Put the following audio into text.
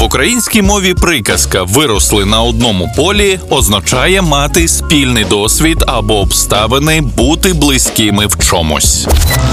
українській мові приказка «виросли на одному полі» означає мати спільний досвід або обставини, бути близькими в чомусь.